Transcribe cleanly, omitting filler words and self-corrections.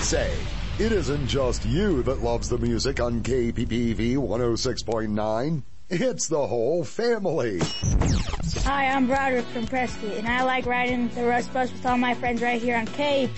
say, it isn't just you that loves the music on KPPV 106.9. It's the whole family. Hi, I'm Broderick from Prescott, and I like riding the Rust Bus with all my friends right here on KPPV.